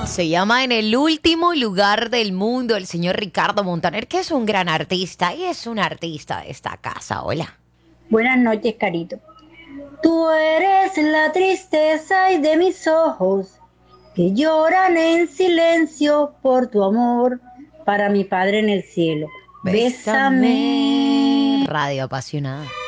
Se llama En el último lugar del mundo, el señor Ricardo Montaner, que es un gran artista y es un artista de esta casa. Hola. Buenas noches, Carito. Tú eres la tristeza y de mis ojos que lloran en silencio por tu amor para mi Padre en el cielo. Bésame. Bésame. Radio apasionada.